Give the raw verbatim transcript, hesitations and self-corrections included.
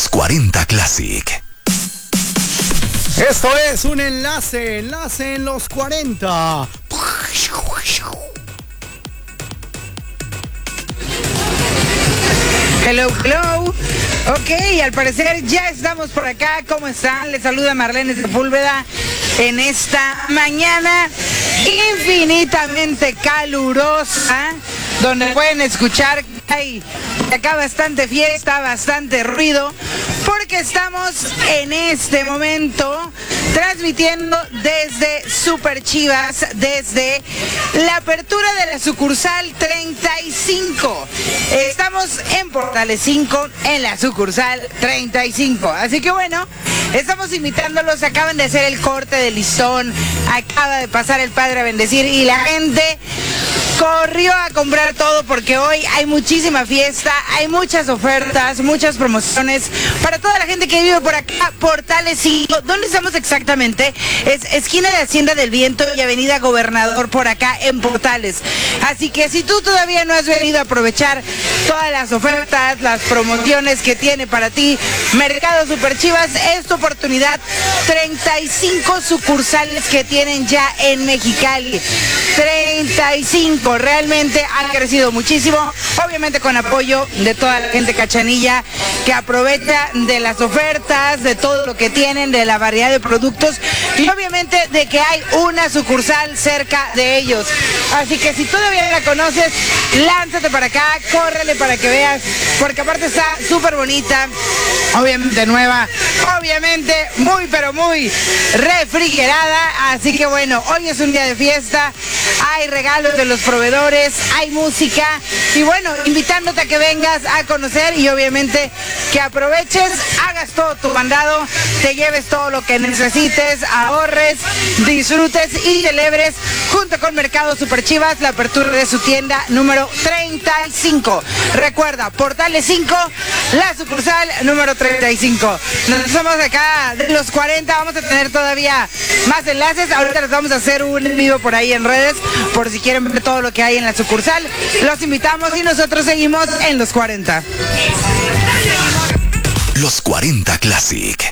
Los cuarenta Classic. Esto es un enlace, enlace en los cuarenta. Hello, hello. Ok, al parecer ya estamos por acá. ¿Cómo están? Les saluda Marlene Sepúlveda en esta mañana infinitamente calurosa, donde pueden escuchar que hay acá bastante fiesta, bastante ruido, porque estamos en este momento transmitiendo desde Super Chivas, desde la apertura de la sucursal treinta y cinco. Estamos en Portales cinco, en la sucursal treinta y cinco. Así que bueno, estamos invitándolos, acaban de hacer el corte de listón, acaba de pasar el padre a bendecir y la gente corrió a comprar todo porque hoy hay muchísima fiesta, hay muchas ofertas, muchas promociones para toda la gente que vive por acá, Portales cinco. ¿Dónde estamos exactamente? Es esquina de Hacienda del Viento y Avenida Gobernador por acá en Portales. Así que si tú todavía no has venido a aprovechar todas las ofertas, las promociones que tiene para ti Mercado Super Chivas, es tu oportunidad. treinta y cinco sucursales que tienen ya en Mexicali. treinta y cinco, realmente han crecido muchísimo, obviamente con apoyo de toda la gente cachanilla que aprovecha de las ofertas, de todo lo que tienen, de la variedad de productos y obviamente de que hay una sucursal cerca de ellos. Así que si todavía no la conoces, lánzate para acá, córrele para que veas, porque aparte está súper bonita, obviamente nueva, obviamente muy pero muy refrigerada. Así que bueno, hoy es un día de fiesta, hay regalos de los proveedores, hay música y bueno, invitándote a que vengas a conocer y obviamente que aproveches, hagas todo tu mandado, te lleves todo lo que necesites, ahorres, disfrutes y celebres junto con Mercado Super Chivas la apertura de su tienda número treinta y cinco. Recuerda, Portales cinco, la sucursal número treinta y cinco. Nos estamos acá de los cuarenta, vamos a tener todavía más enlaces, ahorita les vamos a hacer un en vivo por ahí en redes, por si quieren ver todo lo que hay en la sucursal. Los invitamos y nosotros seguimos en los cuarenta. Los cuarenta Classic.